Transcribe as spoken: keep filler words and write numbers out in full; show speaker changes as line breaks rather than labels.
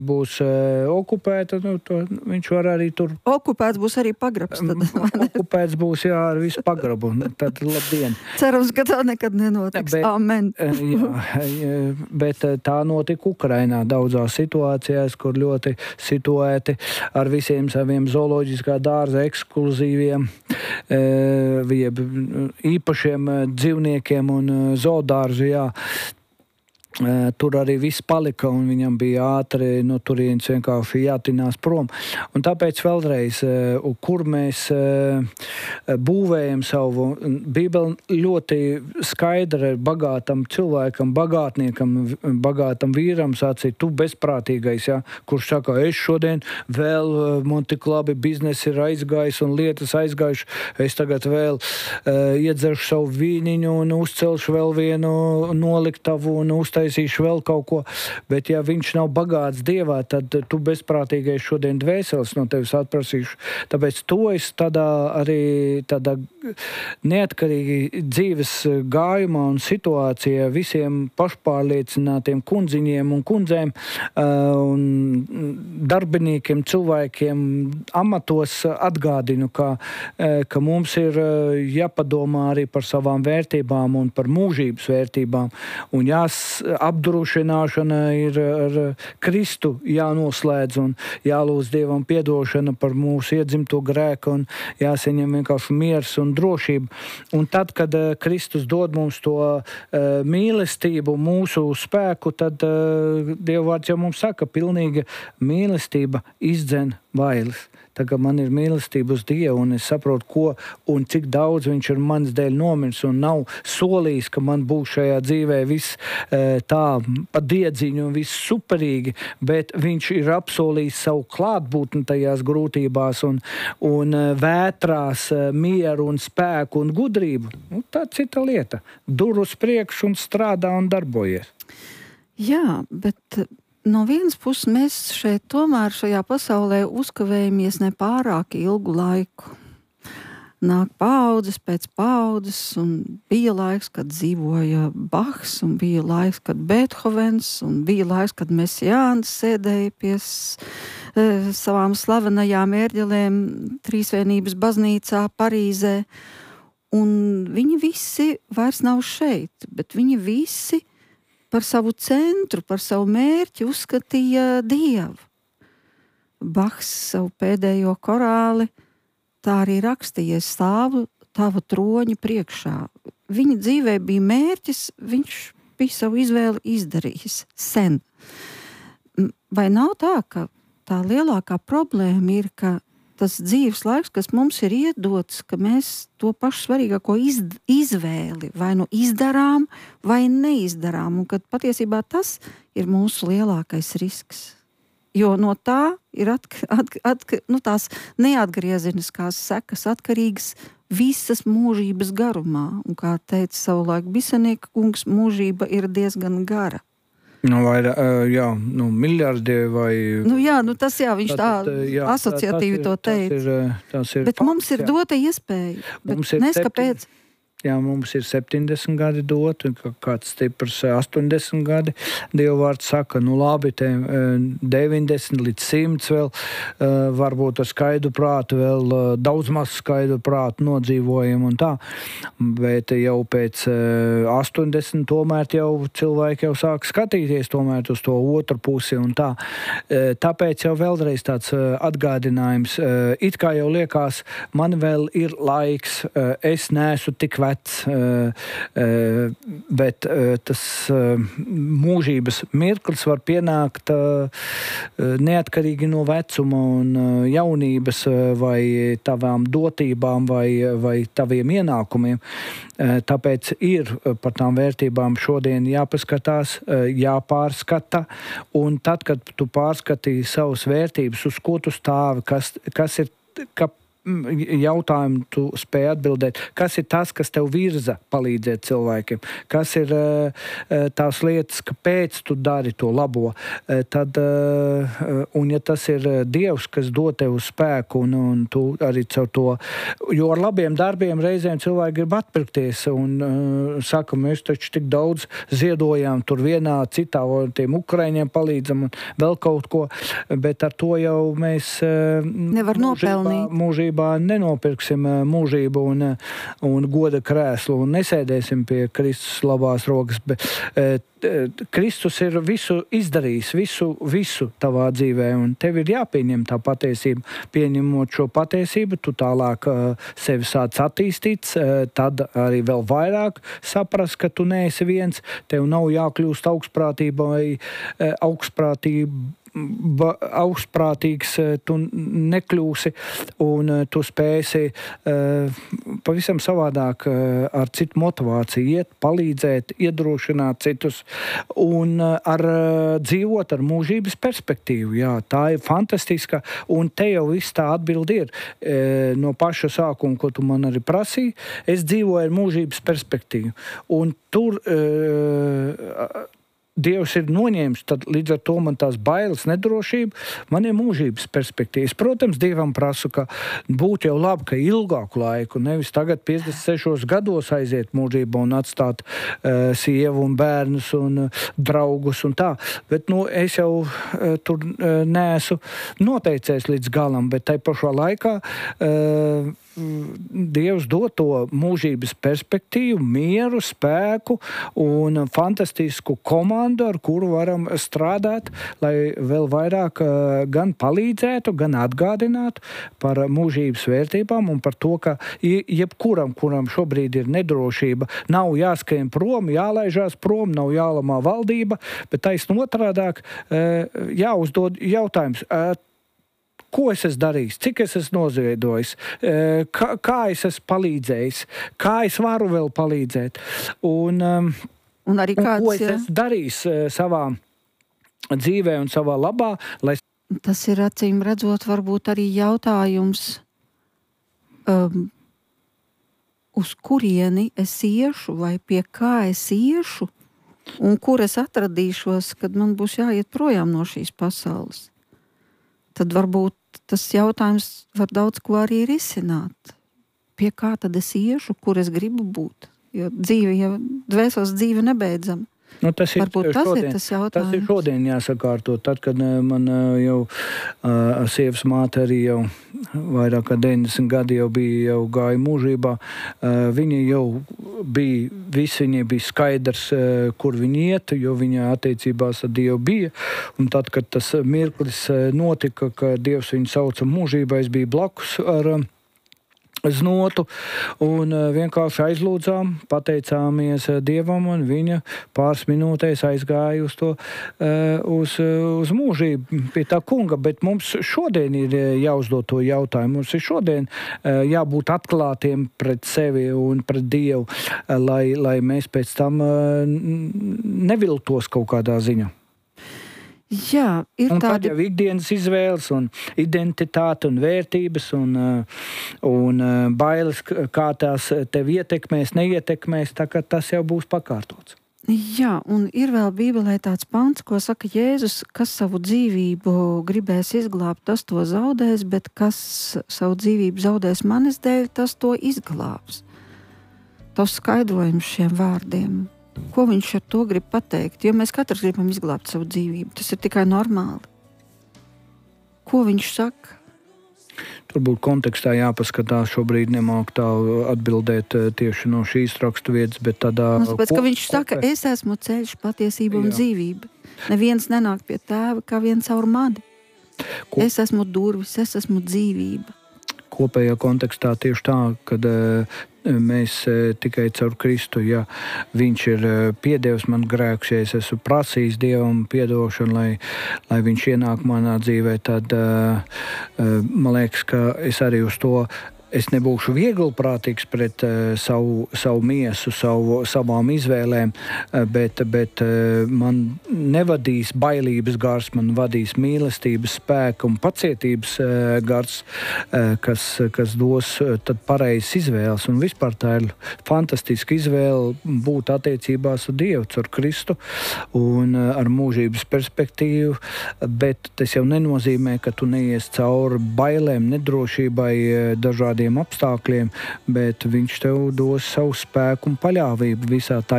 būs uh, okupēta, nu, to viņš var arī tur...
Okupēts būs arī pagrabs. Tad,
okupēts būs, jā, ar visu pagrabu. Tad labdien.
Cerams, ka tā nekad nenotiks.
Bet,
Amen.
jā, bet tā notika Ukrainā daudzās situācijās, kur ļoti situēti ar visiem saviem zooloģiskā dārza ekskluzīviem, jeb īpašiem dzīvniekiem un zoodārzu, jā. Tur arī viss palika, un viņam bija ātri no turienes vienkārši jātinās prom. Un tāpēc vēlreiz, kur mēs būvējam savu Bībeli, ļoti skaidra bagātam cilvēkam, bagātniekam, bagātam vīram sacīt, tu bezprātīgais, ja, kurš saka, es šodien vēl, man tik labi biznesi ir aizgājis un lietas aizgājuši, es tagad vēl uh, iedzeršu savu vīniņu un uzcelšu vēl vienu noliktavu un uztaisīšu taisīšu vēl kaut ko, bet ja viņš nav bagāts Dievā, tad tu bezprātīgais šodien dvēseles no tevis atprasīšu. Tāpēc to es tādā arī tādā neatkarīgi dzīves gājumā un situācijā visiem pašpārliecinātiem kundziņiem un kundzēm un darbiniekiem, cilvēkiem amatos atgādinu, ka, ka mums ir jāpadomā arī par savām vērtībām un par mūžības vērtībām un jās apdrošināšana ir ar Kristu jānoslēdz un jālūdz Dievam piedošana par mūsu iedzimto grēku un jāsaņem vienkārši miers un drošība. Un tad, kad uh, Kristus dod mums to uh, mīlestību, mūsu spēku, tad uh, Dieva vārds jau mums saka, pilnīga mīlestība izdzen bailes. Tā kā man ir mīlestība uz Dievu un es saprotu, ko un cik daudz viņš ir manis dēļ nomirs un nav solījis, ka man būs šajā dzīvē viss e, tā pa diedziņu un viss superīgi, bet viņš ir apsolījis savu klātbūtni tajās grūtībās un, un vētrās mieru un spēku un gudrību. Nu, tā cita lieta. Dur uz priekšu un strādā un darbojies.
Jā, bet... No vienas puses mēs šeit tomēr šajā pasaulē uzkavējamies nepārāk ilgu laiku. Nāk paaudzes pēc paaudzes, un bija laiks, kad dzīvoja Bachs, un bija laiks, kad Beethovens, un bija laiks, kad Mesijāns sēdēja pie e, savām slavenajām ērģelēm Trīsvienības baznīcā Parīzē, un viņi visi vairs nav šeit, bet viņi visi par savu centru, par savu mērķi uzskatīja Dievu. Bachs savu pēdējo korāli tā arī rakstīja, stāvu tava troņa priekšā. Viņa dzīvē bija mērķis, viņš bija savu izvēli izdarījis sen. Vai nav tā, ka tā lielākā problēma ir, ka tas dzīves laiks, kas mums ir iedots, ka mēs to pašu svarīgāko iz, izvēli vai nu izdarām, vai neizdarām, un kad patiesībā tas ir mūsu lielākais risks. Jo no tā ir atk, atk, atk, nu, tās neatgriezeniskās sekas atkarīgas visas mūžības garumā, un kā teica savulaik Bisenieka kungs, mūžība ir diezgan gara.
Nu, vai, jā, nu, miljardi vai...
Nu, jā, nu tas jā, viņš tā, tā jā, asociatīvi to teica. Tas ir, tas ir bet fakts, mums ir jā. Dota iespēja, bet neskapēc... Jā, mums ir septiņdesmit gadi dot, un kāds stiprs astoņdesmit gadi. Dieva vārds saka, nu labi, te deviņdesmit līdz simts vēl, varbūt ar skaidru prātu vēl daudz maz skaidru prātu nodzīvojam un tā. Bet jau pēc astoņdesmit tomēr jau cilvēki jau sāk skatīties tomēr uz to otru pusi un tā. Tāpēc jau vēlreiz tāds atgādinājums. It kā jau liekas, man vēl ir laiks, es neesmu tik vērts, bet tas mūžības mirklis var pienākt neatkarīgi no vecuma un jaunības vai tavām dotībām vai, vai taviem ienākumiem. Tāpēc ir par tām vērtībām šodien jāpaskatās, jāpārskata, un tad, kad tu pārskatīji savas vērtības, uz ko tu stāvi, kas, kas ir, ka
jautājumu tu spēj atbildēt, kas ir tas, kas tev virza palīdzēt cilvēkiem, kas ir tās lietas, kāpēc tu dari to labo. Tad, un ja tas ir Dievs, kas dod tev spēku, un, un tu arī caur to, jo ar labiem darbiem reizēm cilvēki grib atpirkties, un saka, mēs taču tik daudz ziedojām tur vienā, citā, tiem Ukraiņiem palīdzam, un vēl kaut ko, bet ar to jau mēs
nevar nopelnīt.
Mūžībā nenopirksim mūžību un, un goda krēslu un nesēdēsim pie Kristus labās rokas, bet e, Kristus ir visu izdarījis, visu, visu tavā dzīvē, un tev ir jāpieņem tā patiesība. Pieņemot šo patiesību, tu tālāk uh, sevi sāc attīstīt, uh, tad arī vēl vairāk saprast, ka tu neesi viens, tev nav jākļūst augstprātība vai uh, augstprātība, Ba, augstprātīgs tu nekļūsi un tu spēsi uh, pavisam savādāk uh, ar citu motivāciju iet, palīdzēt, iedrošināt citus un uh, ar uh, dzīvot ar mūžības perspektīvu. Jā, tā ir fantastiska un te jau viss tā atbildi ir. Uh, no paša sākuma, ko tu man arī prasīji, es dzīvoju ar mūžības perspektīvu. Un tur uh, Dievs ir noņēmis, tad līdz ar to man tās bailes, nedrošība, man ir mūžības perspektīvas. Protams, Dievam prasu, ka būtu jau labi, ka ilgāku laiku, nevis tagad piecdesmit sešos gados aiziet mūžībā un atstāt uh, sievu un bērnus un uh, draugus un tā. Bet, nu, es jau uh, tur uh, neesmu noteicējis līdz galam, bet tai pašā laikā uh, Dievs dod to mūžības perspektīvu, mieru, spēku un fantastisku komandu, ar kuru varam strādāt, lai vēl vairāk gan palīdzētu, gan atgādinātu par mūžības vērtībām un par to, ka jebkuram, kuram šobrīd ir nedrošība, nav jāskrien prom, jālaižās prom, nav jālamā valdība, bet taisn otrādāk jāuzdod jautājums, ko es esmu darījis, cik es esmu noziedojis, kā, kā es esmu palīdzējis, kā es varu vēl palīdzēt. Un,
un arī kāds,
un ko es esmu darījis savā dzīvē un savā labā. Lai...
Tas ir acīm redzot varbūt arī jautājums, um, uz kurieni es iešu vai pie kā es iešu un kur es atradīšos, kad man būs jāiet projām no šīs pasaules. Tad varbūt tas jautājums var daudz ko arī risināt. Pie kā tad es iešu, kur es gribu būt? Jo dzīve, ja dvēseles dzīve nebeidzama.
Nu, tas ir,
varbūt tas
šodien,
ir tas jautājums.
Tas ir šodien jāsakārto. Tad, kad man jau uh, sievas māte arī jau vairāk kā deviņdesmit gadi jau bija, jau gāja mūžībā, uh, viņa jau bija, viss viņai bija skaidrs, uh, kur viņa iet, jo viņa attiecībās ar Dievu bija. Un tad, kad tas mirklis notika, ka Dievs viņu sauca mūžībā, es biju blakus ar uh, znotu un vienkārši aizlūdzām, pateicāmies Dievam un viņa pāris minūtēs aizgāja uz to, uz, uz mūžību pie tā kunga, bet mums šodien ir jāuzdod to jautājumu, mums ir šodien jābūt atklātiem pret sevi un pret Dievu, lai, lai mēs pēc tam neviltos kaut kādā ziņā.
Jā, ir
un
tādi...
pat jau ikdienas izvēles un identitāte un vērtības un, un bailes, kā tās tev ietekmēs, neietekmēs, tā kā tas jau būs pakārtots.
Jā, un ir vēl Bībelē tāds pants, ko saka Jēzus, kas savu dzīvību gribēs izglābt, tas to zaudēs, bet kas savu dzīvību zaudēs manis dēļ, tas to izglābs. Tas skaidrojums šiem vārdiem. Ko viņš ar to grib pateikt? Jo mēs katrs gribam izglābt savu dzīvību. Tas ir tikai normāli. Ko viņš saka?
Tur būtu kontekstā jāpaskatās, šobrīd nemāk tā atbildēt tieši no šīs rakstu vietas, bet tādā...
Mums pēc, ka viņš saka, es esmu ceļš, patiesība un Jā. dzīvība. Neviens nenāk pie tēva, kā viens caur mani. Ko? Es esmu durvis, es esmu dzīvība.
Kopējā kontekstā tieši tā, kad mēs tikai caur Kristu, ja viņš ir piedevis man grēkus, ja es esmu prasījis Dievam piedošanu, lai, lai viņš ienāk manā dzīvē, tad man liekas, ka es arī uz to es nebūšu vieglprātīgs pret uh, savu, savu miesu, savu, savām izvēlēm, uh, bet, bet uh, man nevadīs bailības gars, man vadīs mīlestības spēka un pacietības uh, gars, uh, kas, kas dos uh, tad pareizes izvēles. Un vispār tā ir fantastiska izvēle būt attiecībās ar Dievu, ar Kristu un uh, ar mūžības perspektīvu, bet tas jau nenozīmē, ka tu neies cauri bailēm, nedrošībai, dažādiem apstākļiem, bet viņš tev dos savu spēku un paļāvību visā tā